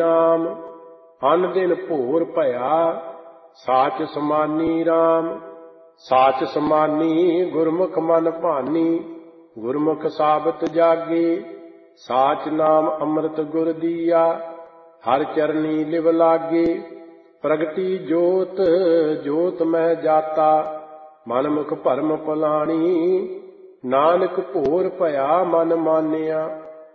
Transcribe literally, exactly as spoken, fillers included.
ਰਾਮ। ਅਨ ਦਿਨ ਭੋਰ ਭਇਆ ਸਾਚ ਸਮਾਨੀ ਰਾਮ। ਸਾਚ ਸਮਾਨੀ ਗੁਰਮੁਖ ਮਨ ਭਾਨੀ, ਗੁਰਮੁਖ ਸਾਬਤ ਜਾਗੇ। ਸਾਚ ਨਾਮ ਅੰਮ੍ਰਿਤ ਗੁਰ ਦੀਆ, ਹਰ ਚਰਨੀ ਲਿਵ ਲਾਗੇ। ਪ੍ਰਗਟੀ ਜੋਤ ਜੋਤ ਮਹਿ ਜਾਤਾ, ਮਨ ਮੁਖ ਭਰਮ ਭੁਲਾਣੀ। ਨਾਨਕ ਭੋਰ ਭਇਆ ਮਨ ਮਾਨਿਆ,